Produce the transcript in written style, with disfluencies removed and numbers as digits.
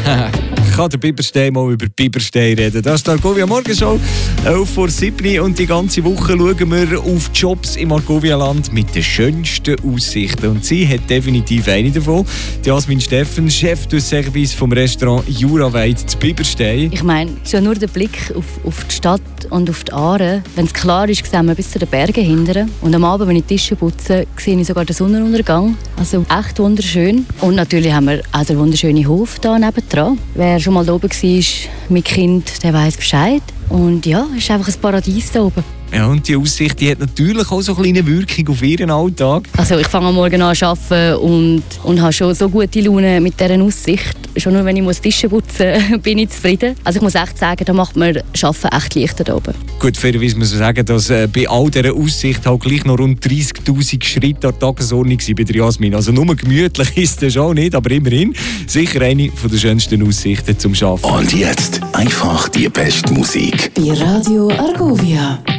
Kann der Biberstein mal über Biberstein reden. Das ist die Argovia Morgenshow, 11:07 und die ganze Woche schauen wir auf Jobs im Argovia-Land mit den schönsten Aussichten. Und sie hat definitiv eine davon. Die Jasmin Steffen, Chef de Service vom Restaurant Juraweid zu Biberstein. Ich meine, schon nur der Blick auf die Stadt und auf die Aare. Wenn es klar ist, sehen wir bis zu den Bergen hinten. Und am Abend, wenn ich die Tische putze, sehe ich sogar den Sonnenuntergang. Also echt wunderschön. Und natürlich haben wir auch den wunderschönen Hof hier nebendran. Wer schon mal da oben war mit Kind, der weiss Bescheid. Und ja, es ist einfach ein Paradies hier oben. Ja, und die Aussicht die hat natürlich auch so eine kleine Wirkung auf ihren Alltag. Also ich fange am Morgen an zu arbeiten und habe schon so gute Laune mit dieser Aussicht. Schon nur wenn ich Tische putzen muss, bin ich zufrieden. Also ich muss echt sagen, da macht mir das Arbeiten echt leichter hier oben. Gut, fairerweise muss man sagen, dass bei all dieser Aussicht halt gleich noch rund 30'000 Schritte an der Tagesordnung waren bei der Jasmin. Also nur gemütlich ist das auch nicht, aber immerhin sicher eine der schönsten Aussichten zum Arbeiten. Und jetzt einfach die beste Musik. Bei Radio Argovia.